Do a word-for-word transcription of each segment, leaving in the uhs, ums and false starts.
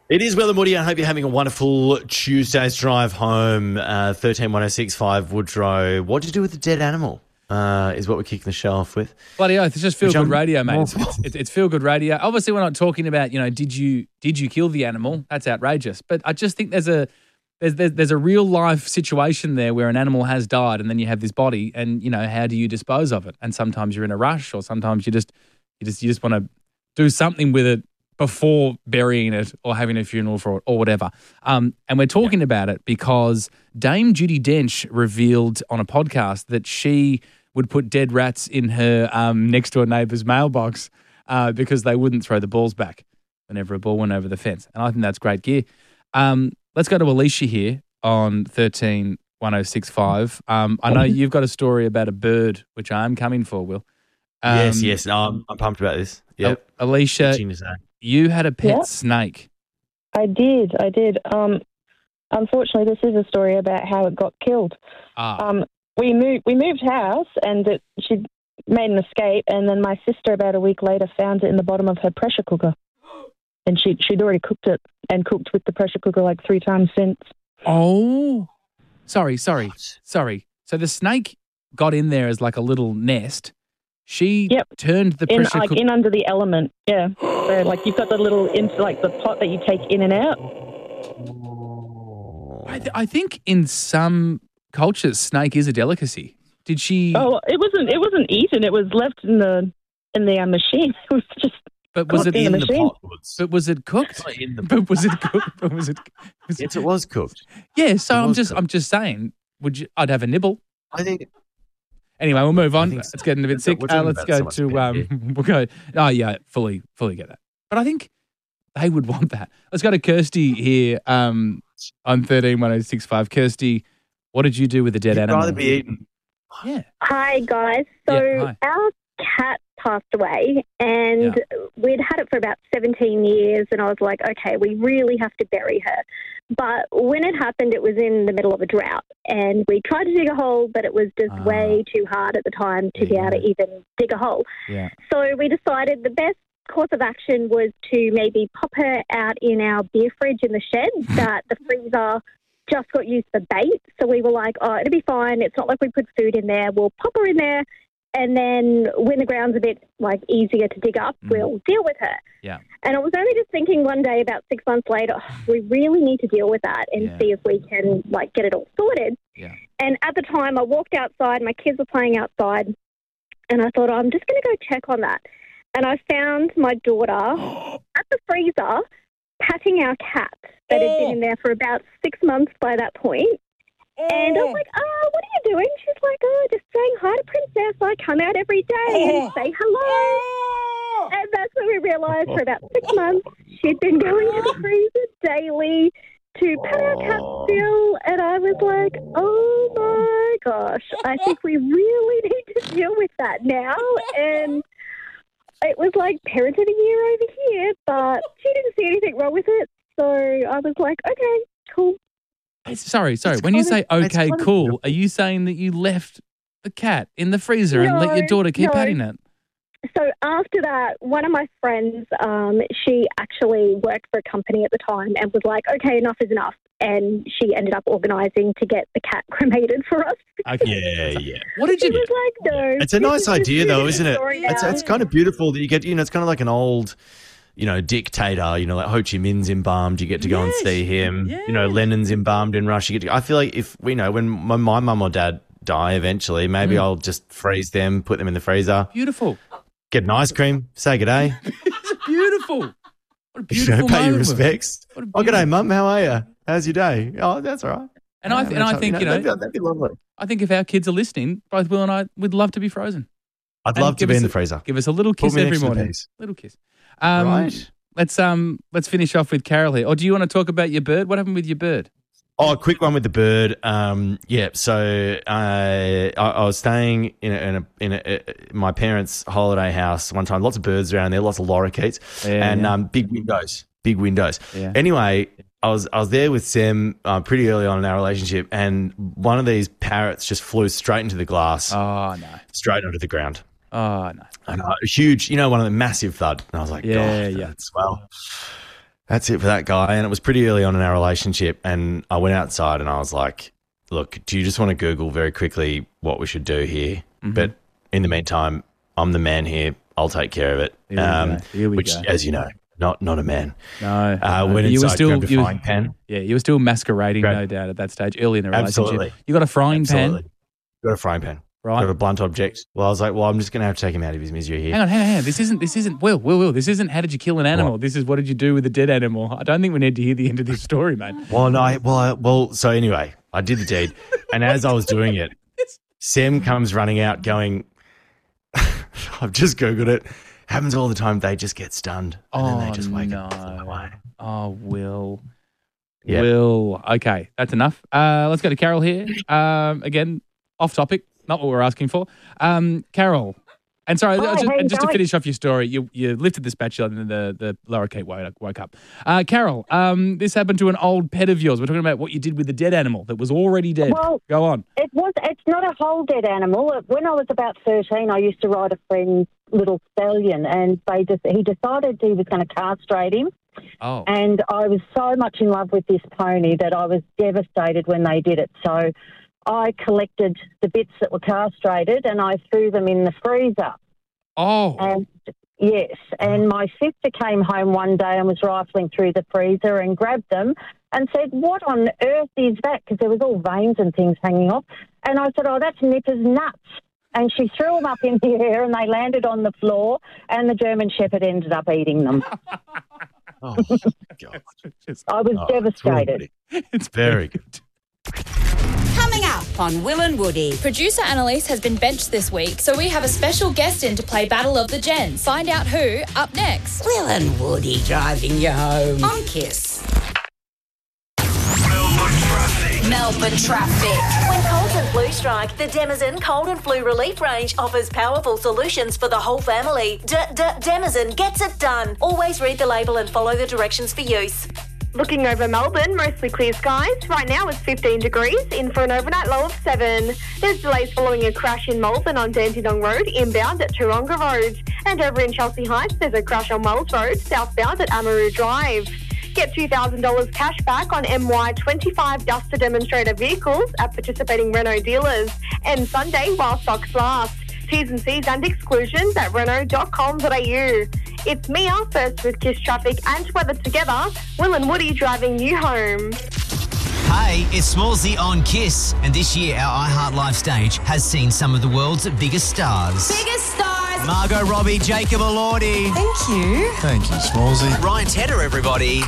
It is Will and Woody. I hope you're having a wonderful Tuesday's drive home. Uh, thirteen one oh six five Woodrow. What did you do with the dead animal? Uh, is what we're kicking the show off with. Bloody oath, it's just feel Which good I'm- radio, mate. It's, it's, it's, it's feel good radio. Obviously, we're not talking about, you know, did you did you kill the animal? That's outrageous. But I just think there's a there's there's, there's a real life situation there where an animal has died, and then you have this body, and you know, how do you dispose of it? And sometimes you're in a rush, or sometimes you just you just you just want to do something with it before burying it or having a funeral for it or whatever. Um, and we're talking about it because Dame Judi Dench revealed on a podcast that she would put dead rats in her um, next door neighbour's mailbox uh, because they wouldn't throw the balls back whenever a ball went over the fence. And I think that's great gear. Um, let's go to Alicia here on thirteen one oh six five. Um, I know you've got a story about a bird, which I am coming for, Will. Um, yes, yes. No, I'm, I'm pumped about this. Yep. Al- Alicia, Itching to say. you had a pet Yeah. snake. I did, I did. Um, unfortunately, this is a story about how it got killed. Ah, Um, we moved, we moved house, and it, she made an escape. And then my sister, about a week later, found it in the bottom of her pressure cooker, and she she'd already cooked it and cooked with the pressure cooker like three times since. oh, sorry, sorry, sorry. So the snake got in there as like a little nest. She Yep. turned the In pressure like cooker. in under the element, yeah. So like you've got the little into like the pot that you take in and out. I, th- I think in some cultures, snake is a delicacy. Did she? Oh, it wasn't. It wasn't eaten. It was left in the in the uh, machine. It was just. but was not it in In the the machine. pot, Woods. But was it cooked? Not in the But was it cooked? But was it? Was Yes, it was cooked. yeah. So it I'm was just cooked. I'm just saying. Would you? I'd have a nibble. I think Anyway, we'll move on. think so. It's getting a bit We're sick. talking Uh, let's about go someone's to pet um. We'll go. Oh yeah, fully fully get that. But I think they would want that. Let's go to Kirsty here. Um, on thirteen one oh six five. Kirsty, what did you do with the dead you'd animal? rather be eaten. Yeah. Hi, guys. So Yeah, hi. our cat passed away, and we'd had it for about seventeen years, and I was like, okay, we really have to bury her. But when it happened, it was in the middle of a drought, and we tried to dig a hole, but it was just Ah. way too hard at the time to be able to even dig a hole. Yeah. So we decided the best course of action was to maybe pop her out in our beer fridge in the shed that the freezer just got used for bait. So we were like, oh, it'll be fine. It's not like we put food in there. We'll pop her in there. And then when the ground's a bit like easier to dig up, Mm. we'll deal with her. Yeah. And I was only just thinking one day about six months later, oh, we really need to deal with that and Yeah. see if we can like get it all sorted. Yeah. And at the time I walked outside, my kids were playing outside, and I thought, oh, I'm just going to go check on that. And I found my daughter at the freezer patting our cat that had been in there for about six months by that point. And I was like, oh, what are you doing? She's like, oh, just saying hi to Princess. I come out every day and say hello. And that's when we realised for about six months she'd been going to the freezer daily to pet our cat still. And I was like, oh my gosh, I think we really need to deal with that now. And it was like parent of the year over here, but she didn't see anything wrong with it. So I was like, okay, cool. It's- Sorry, sorry. It's When you kinda- say it's okay, kinda cool, beautiful. are you saying that you left the cat in the freezer and let your No, daughter keep no. patting it? So after that, one of my friends, um, she actually worked for a company at the time and was like, okay, enough is enough. And she ended up organising to get the cat cremated for us. Okay. Yeah, yeah. What did She you do? was like, no. It's a this nice is just idea, too though, good a isn't it? story It's, now. it's kind of beautiful that you get, you know, it's kind of like an old, you know, dictator, you know, like Ho Chi Minh's embalmed, you get to go and Yes. see him. You know, Yeah. Lenin's embalmed in Russia. You get to, I feel like if, you know, when my, my mum or dad die eventually, maybe Mm. I'll just freeze them, put them in the freezer, Beautiful. get an ice cream, say good day, It's beautiful. What a you know, beautiful pay your moment. respects. What a Oh, good day, beautiful- mund, how are you? How's your day? Oh, that's all right. And I, Yeah, th- and I that's- think, you know, that'd, be, that'd be lovely. I think if our kids are listening, both Will and I would love to be frozen. I'd And love to give be us in the a- freezer. Give us a little kiss me every next to the morning. piece. Little kiss. Um, Right. Let's um let's finish off with Carol here. Or do you want to talk about your bird? What happened with your bird? Oh, a quick one with the bird. Um, yeah, so uh, I, I was staying in a, in, a, in a, my parents' holiday house one time. Lots of birds around there, lots of lorikeets, Yeah, and yeah. Um, big windows, big windows. Yeah. Anyway, I was I was there with Sam uh, pretty early on in our relationship, and one of these parrots just flew straight into the glass, Oh no. straight onto the ground. Oh no. And uh, huge, you know, one of the massive thud. And I was like, Yeah, God, yeah. that's well. that's it for that guy. And it was pretty early on in our relationship. And I went outside and I was like, look, do you just want to Google very quickly what we should do here? Mm-hmm. But in the meantime, I'm the man here. I'll take care of it. Here we um, go. Here we which, go. as you know, not not a man. No. Uh, no. went You were inside, still- grabbed a you- frying pan. Yeah, you were still masquerading, Grab- no doubt, at that stage, early in the relationship. Absolutely. You got a frying Absolutely. pan? Got a frying pan. Right. Got a blunt object. Well, I was like, well, I'm just going to have to take him out of his misery here. Hang on, hang on, hang on. This isn't, this isn't, Will, Will, Will, this isn't how did you kill an animal. What? This is what did you do with a dead animal. I don't think we need to hear the end of this story, mate. Well, no, I, well, I, well, so anyway, I did the deed. And as I was doing it, Sam comes running out going, I've just Googled it. Happens all the time. They just get stunned. And Oh, then they just wake no. up and fly away. Oh, Will. Yep. Will. Okay, that's enough. Uh, let's go to Carol here. Um, again, off topic, not what we're asking for. Um, Carol. And sorry, Hi, just, how you and just to going? finish off your story, you you lifted the spatula and then the, the lower Kate woke, woke up. Uh, Carol, um, this happened to an old pet of yours. We're talking about what you did with the dead animal that was already dead. Well, Go on. It was. It's not a whole dead animal. When I was about thirteen, I used to ride a friend's little stallion, and they just he decided he was going to castrate him. Oh. And I was so much in love with this pony that I was devastated when they did it. So I collected the bits that were castrated and I threw them in the freezer. Oh. And yes, and my sister came home one day and was rifling through the freezer and grabbed them and said, "What on earth is that?" Because there was all veins and things hanging off. And I said, "Oh, that's Nipper's nuts." And she threw them up in the air and they landed on the floor and the German Shepherd ended up eating them. Oh, my God. I was Oh, devastated. It's very good. Coming up on Will and Woody. Producer Annalise has been benched this week, so we have a special guest in to play Battle of the Gens. Find out who up next. Will and Woody driving you home on Kiss. Melbourne traffic. Melbourne traffic. When colds and flu strike, the Denizen Cold and Flu Relief range offers powerful solutions for the whole family. D-D-Denizen gets it done. Always read the label and follow the directions for use. Looking over Melbourne, mostly clear skies. Right now it's fifteen degrees, in for an overnight low of seven. There's delays following a crash in Melbourne on Dandenong Road, inbound at Taronga Road. And over in Chelsea Heights, there's a crash on Wells Road, southbound at Amaroo Drive. Get two thousand dollars cash back on M Y twenty-five Duster demonstrator vehicles at participating Renault dealers. And Sunday while stocks last. T's and C's and exclusions at renault dot com dot a u. It's Mia, first with Kiss Traffic and weather together. Will and Woody driving you home. Hey, it's Smallsy on Kiss, and this year our iHeart Live stage has seen some of the world's biggest stars. Biggest stars. Margot Robbie, Jacob Elordi. Thank you. Thank you, Smallsy. Ryan Tedder, everybody.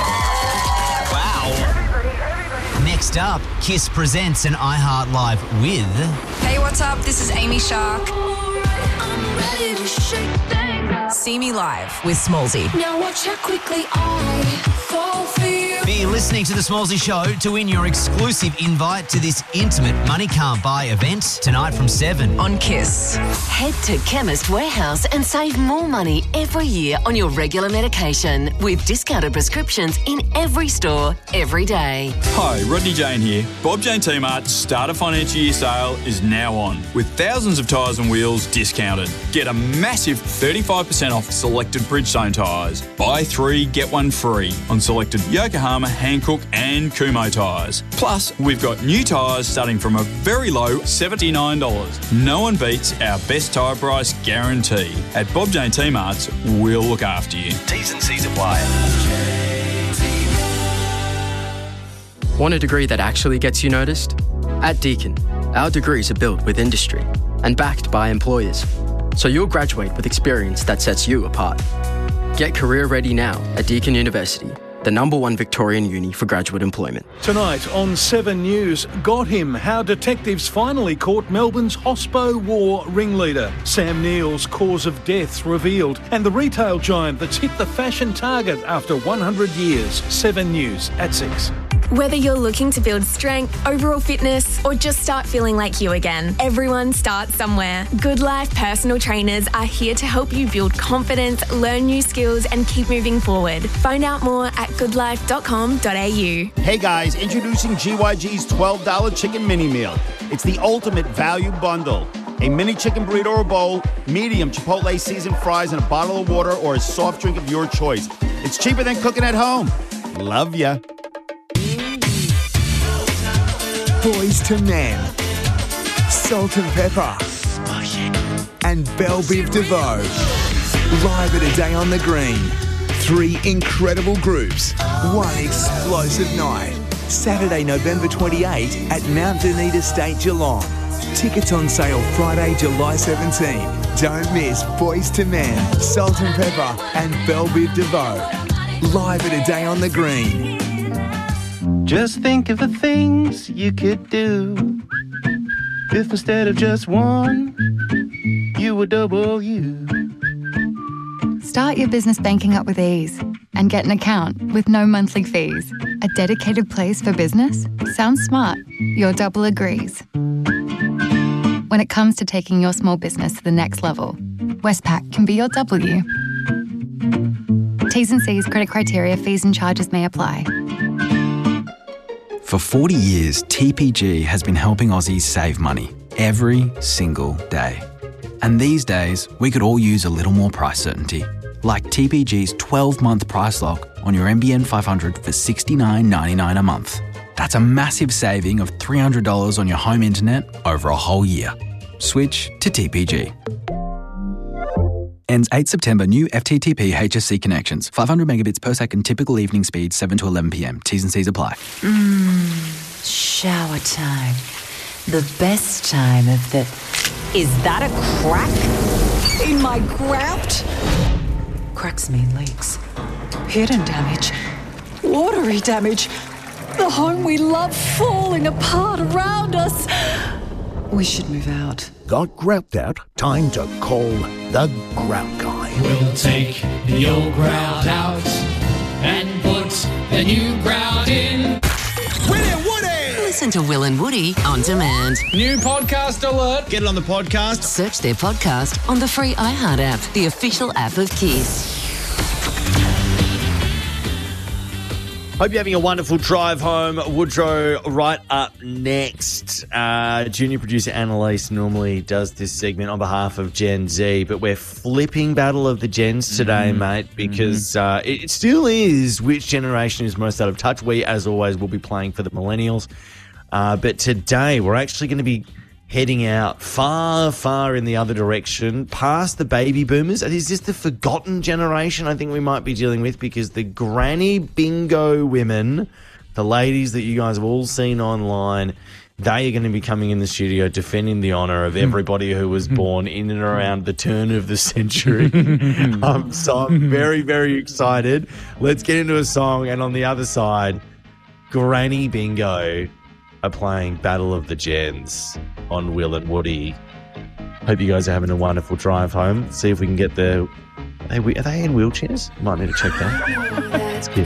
Wow. Next up, Kiss presents an iHeart Live with... Hey, what's up? This is Amy Shark. See me live with Smallsy. Now watch how quickly I fall for you. Be listening to The Smallsy Show to win your exclusive invite to this intimate Money Can't Buy event tonight from seven. On Kiss. Head to Chemist Warehouse and save more money every year on your regular medication with discounted prescriptions in every store, every day. Hi, Rodney Jane here. Bob Jane T-Mart's Starter Financial Year sale is now on, with thousands of tyres and wheels discounted. Get a massive thirty-five percent off selected Bridgestone tyres. Buy three, get one free on selected Yokohama, Hankook and Kumho tyres. Plus, we've got new tyres starting from a very low seventy-nine dollars. No one beats our best tyre price guarantee. At Bob Jane T-Mart's, we'll look after you. T's and C's apply. Want a degree that actually gets you noticed? At Deakin, our degrees are built with industry and backed by employers, so you'll graduate with experience that sets you apart. Get career ready now at Deakin University, the number one Victorian uni for graduate employment. Tonight on Seven News, got him, how detectives finally caught Melbourne's Hospo War ringleader. Sam Neill's cause of death revealed, and the retail giant that's hit the fashion target after one hundred years. Seven News at six. Whether you're looking to build strength, overall fitness, or just start feeling like you again, everyone starts somewhere. Good Life personal trainers are here to help you build confidence, learn new skills, and keep moving forward. Find out more at good life dot com dot a u. Hey guys, introducing G Y G's twelve dollar chicken mini meal. It's the ultimate value bundle. A mini chicken burrito or bowl, medium Chipotle seasoned fries, and a bottle of water or a soft drink of your choice. It's cheaper than cooking at home. Love ya. Boys to Men, Salt and Pepper, and Belle Biv DeVoe. Live at A Day on the Green. Three incredible groups, one explosive night. Saturday, November twenty-eighth at Mount Dunedin Estate, Geelong. Tickets on sale Friday, July seventeenth. Don't miss Boys to Men, Salt and Pepper, and Belle Biv DeVoe. Live at A Day on the Green. Just think of the things you could do if instead of just one, you were double you. Start your business banking up with ease and get an account with no monthly fees. A dedicated place for business? Sounds smart. Your Double agrees. When it comes to taking your small business to the next level, Westpac can be your W. T's and C's, credit criteria, fees and charges may apply. For forty years, T P G has been helping Aussies save money every single day. And these days, we could all use a little more price certainty. Like T P G's twelve-month price lock on your M B N five hundred for sixty-nine ninety-nine a month. That's a massive saving of three hundred dollars on your home internet over a whole year. Switch to T P G. Ends eighth September. New F T T P H S C connections. five hundred megabits per second. Typical evening speed seven to eleven p.m. T's and C's apply. Mmm, shower time. The best time of the... Is that a crack in my grout? Cracks mean leaks. Hidden damage. Watery damage. The home we love falling apart around us. We should move out. Got grout out? Time to call the Grout Guy. We'll take the old grout out and put the new grout in. Willie and Woody! Listen to Will and Woody on demand. New podcast alert. Get it on the podcast. Search their podcast on the free iHeart app, the official app of Kiss. Hope you're having a wonderful drive home. Woodrow right up next. Uh, junior producer Annalise normally does this segment on behalf of Gen Z, but we're flipping Battle of the Gens today, mm-hmm. mate, because mm-hmm. uh, it, it still is which generation is most out of touch. We, as always, will be playing for the millennials. Uh, but today we're actually going to be heading out far, far in the other direction, past the baby boomers. Is this the forgotten generation I think we might be dealing with? Because the granny bingo women, the ladies that you guys have all seen online, they are going to be coming in the studio defending the honour of everybody who was born in and around the turn of the century. um, so I'm very, very excited. Let's get into a song. And on the other side, Granny Bingo are playing Battle of the Gens on Will and Woody. Hope you guys are having a wonderful drive home. See if we can get the... Are they, are they in wheelchairs? Might need to check that. Let's kiss.